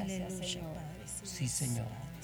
Aleluya, Padre. Sí, Señor.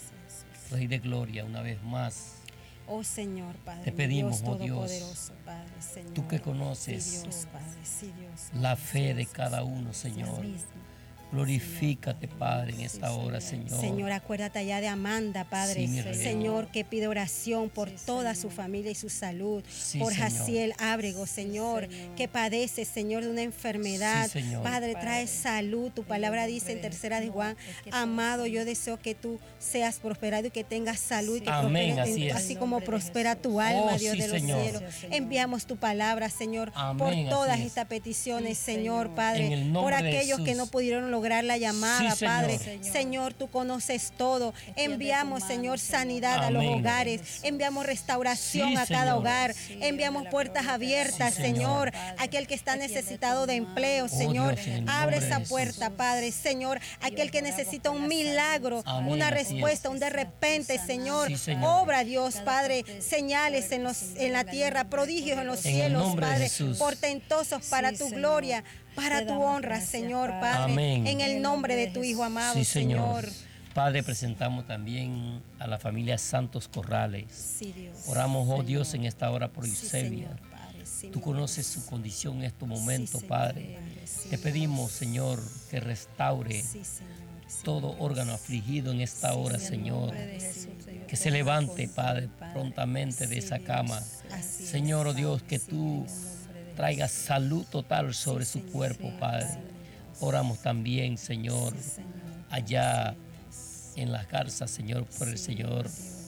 Rey de gloria, una vez más. Oh Señor, Padre, Te pedimos, Dios oh Dios, todopoderoso, Padre, Señor. tú que conoces Sí, Dios, Padre, sí, Dios, la fe de cada uno, Señor. Glorifícate, Padre, en esta hora, Señor. Señor, acuérdate allá de Amanda, Padre. Sí, mi Rey. Señor, que pide oración por toda su familia y su salud. Sí, por Señor. Jaciel Ábrego, Señor, que padece, Señor, de una enfermedad. Sí, Señor. Padre, trae salud. Tu palabra dice en tercera de Juan, amado, yo deseo que tú seas prosperado y que tengas salud y que Amén, prospere, así es. como prospera tu alma, Oh, Dios sí, de los Señor. cielos. Enviamos tu palabra, Señor, Amén, por así todas es. estas peticiones, Sí, Señor, Señor. Padre, En el por nombre de aquellos que Jesús. no pudieron lograr la llamada, Sí, Señor. Padre. Señor. Señor, tú conoces todo. Enviamos, tu mano, Señor, Señor. sanidad a los Amén. hogares. Enviamos restauración Sí, a cada Señor. hogar. Sí, Enviamos la puertas gloria te abiertas, Sí, Señor. Señor. Aquel que está Extiende necesitado tu de mano. empleo, Oh, Señor. Dios, en el Abre nombre de esa Jesús. puerta, Padre. Señor, aquel que oramos necesita por un la milagro, salud. una Amén, así respuesta, es. un de repente, Señor. Sí, Señor. Obra, Dios, Cada Padre, parte de su señales cuerpo, en Señor, la en el tierra, nombre prodigios en los poderoso En el cielos, nombre de Padre, Jesús. portentosos para Sí, tu Señor. gloria, para Te tu damos honra, gracias, Señor, Padre. Padre. Amén. En el nombre de tu Hijo amado, Sí, Señor. Señor. Padre, presentamos también a la familia Santos Corrales. Sí, Dios. Oramos, oh Señor. Dios, en esta hora por Sí, Eusebia. Señor, Padre, sí, Tú mi conoces Dios. su condición en estos momentos, Señor, Padre. Padre, sí, Te mi pedimos, Dios. Señor, que restaure Sí, Señor, sí, todo mi Dios. órgano afligido en esta Sí, hora, Señor, Señor. Padre, de sí, Jesús, mi Señor. Que Dios. se levante, Padre, Padre. prontamente de Sí, esa Dios. cama. Así Señor, es, oh Dios, Padre, que sí, tú mi Dios. traigas salud total sobre su Señor. cuerpo, Sí, Padre. Sí, mi Dios. Oramos también, Señor, Sí, Señor. allá en las garzas, Señor, por el Señor.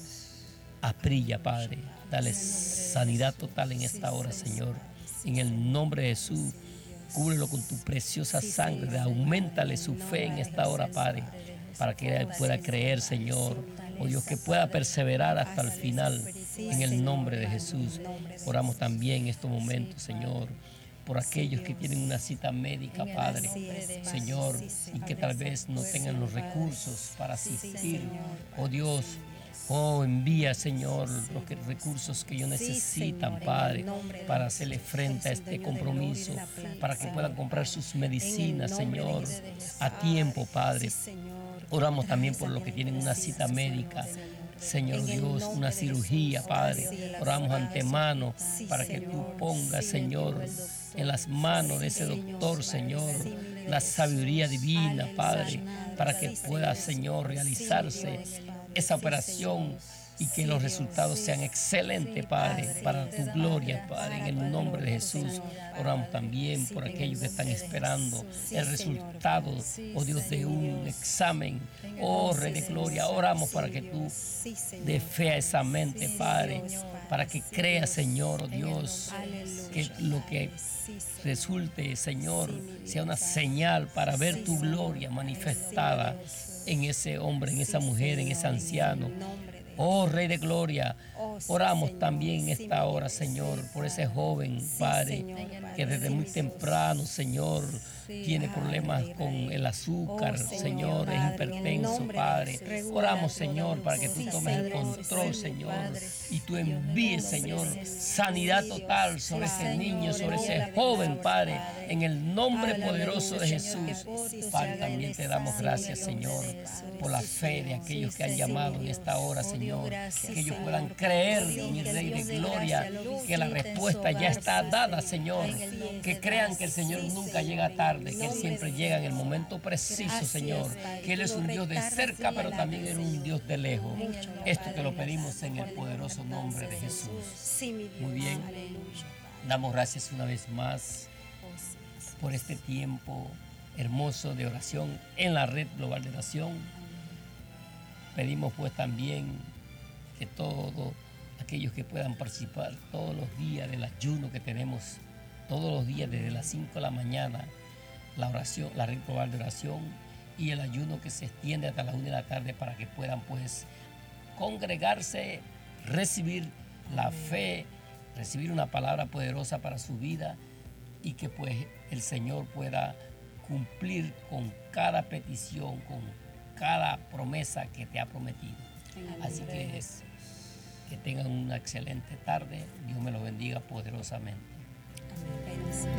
Aprilla, Padre. Dale sanidad total en esta hora, Señor. En el nombre de Jesús, cúbrelo con tu preciosa sangre. Auméntale su fe en esta hora, Padre, para que él pueda creer, Señor. Oh Dios, que pueda perseverar hasta el final. En el nombre de Jesús. Oramos también en estos momentos, Señor, por aquellos que tienen una cita médica, Padre, Señor, y que tal vez no tengan los recursos para asistir. Oh Dios, oh, envía, Señor, los recursos que ellos necesitan, Padre, para hacerle frente a este compromiso, para que puedan comprar sus medicinas, Señor, a tiempo, Padre. Oramos también por los que tienen una cita médica. Señor Dios, una cirugía, Padre. Oramos antemano para que tú pongas, Señor, en las manos de ese doctor, Señor, la sabiduría divina, Padre, para que pueda, Señor, realizarse esa operación y que los resultados sean excelentes, Padre, para tu gloria, Padre, en el nombre de Jesús. Oramos también por aquellos que están esperando el resultado, oh Dios, de un examen. Oh, Rey de Gloria, oramos para que tú dé fe a esa mente, Padre, para que crea, Señor, oh Dios, que lo que resulte, Señor, sea una señal para ver tu gloria manifestada en ese hombre, en esa mujer, en ese anciano. Oh, Rey de Gloria, oramos también en esta hora, Señor, por ese joven, Padre, que desde muy temprano, Señor, tiene problemas con el azúcar, Señor, es hipertenso, Padre. Oramos, Señor, para que tú tomes el control, Señor, y tú envíes, Señor, sanidad total sobre ese niño, sobre ese joven, Padre, en el nombre poderoso de Jesús. Padre, también te damos gracias, Señor, por la fe de aquellos que han llamado en esta hora, Señor, que ellos puedan creer, mi Rey de Gloria, que la respuesta ya está dada, Señor, que crean que el Señor nunca llega tarde, que Él siempre llega en el momento preciso, Señor, que Él es un Dios de cerca, pero también es un Dios de lejos. Esto te lo pedimos en el poderoso nombre de Jesús. Muy bien, damos gracias una vez más por este tiempo hermoso de oración en la red global de oración. Pedimos pues también que todos aquellos que puedan participar todos los días del ayuno que tenemos, todos los días desde las 5 de la mañana, la oración, la red global de oración y el ayuno que se extiende hasta las 1 de la tarde para que puedan pues congregarse, recibir la fe, recibir una palabra poderosa para su vida y que pues el Señor pueda cumplir con cada petición, con cada promesa que te ha prometido. Así que tengan una excelente tarde. Dios me los bendiga poderosamente. Amén.